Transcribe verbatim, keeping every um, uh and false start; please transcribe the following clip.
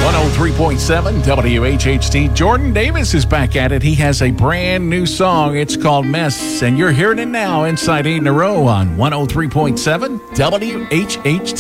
one oh three point seven W H H T. Jordan Davis is back at it. He has a brand new song. It's called Mess, and you're hearing it now inside Eight in a Row on one oh three point seven W H H T.